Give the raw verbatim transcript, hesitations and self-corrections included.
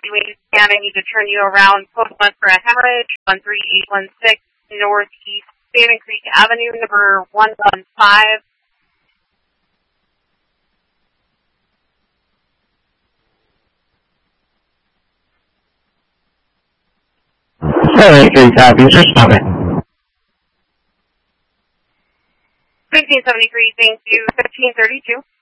evaluated scan. I need to turn you around. Code one for a hemorrhage, one three eight one six, Northeast Salmon Creek Avenue, number one one five. Salmon Creek Avenue, responding. fifteen seventy-three, thank you. fifteen thirty-two.